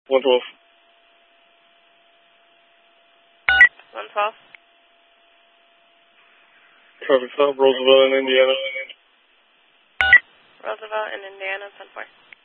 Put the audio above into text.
112. 112. Traffic stop, Roosevelt in Indiana. Roosevelt in Indiana, 10-4.